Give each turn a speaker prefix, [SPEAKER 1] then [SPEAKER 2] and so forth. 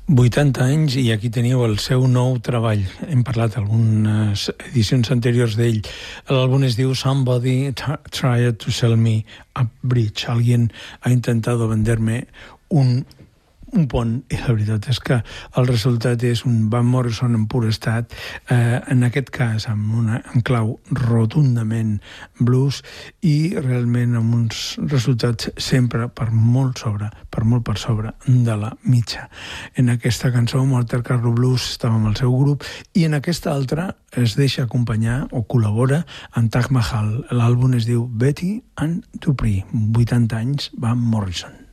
[SPEAKER 1] 80 anys i aquí teniu el seu nou treball. Hem parlat algunes edicions anteriors d'ell. L'àlbum es diu Somebody Tried to Sell Me a Bridge. Alguien ha intentado venderme un pont, i la veritat és que el resultat és un Van Morrison en pur estat, en aquest cas en clau rotundament blues i realment amb uns resultats sempre per molt per sobre de la mitja. En aquesta cançó Monte Carlo Blues estava amb el seu grup i en aquesta altra es deixa acompanyar o col·labora amb Taj Mahal. L'àlbum es diu Betty and Dupree. 80 anys, Van Morrison.